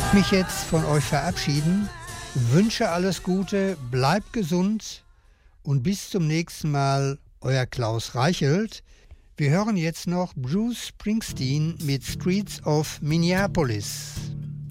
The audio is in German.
Mich jetzt von euch verabschieden, wünsche alles Gute, bleibt gesund und bis zum nächsten Mal, euer Klaus Reichelt. Wir hören jetzt noch Bruce Springsteen mit Streets of Minneapolis.